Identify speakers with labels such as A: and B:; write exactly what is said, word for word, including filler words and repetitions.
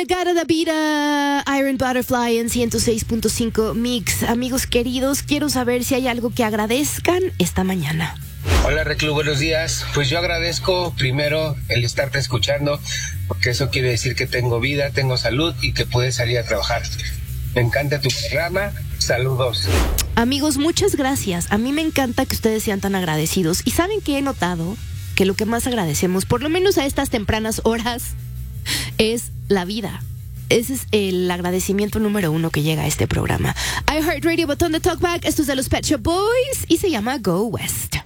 A: Inagata Davida, Iron Butterfly en ciento seis punto cinco Mix. Amigos queridos, quiero saber si hay algo que agradezcan esta mañana.
B: Hola Reclu, buenos días. Pues yo agradezco primero el estarte escuchando, porque eso quiere decir que tengo vida, tengo salud y que puedes salir a trabajar. Me encanta tu programa. Saludos.
A: Amigos, muchas gracias. A mí me encanta que ustedes sean tan agradecidos. ¿Y saben qué he notado? Que lo que más agradecemos, por lo menos a estas tempranas horas, es la vida. Ese es el agradecimiento número uno que llega a este programa. iHeartRadio, botón de talkback. Esto es de los Pet Shop Boys y se llama Go West.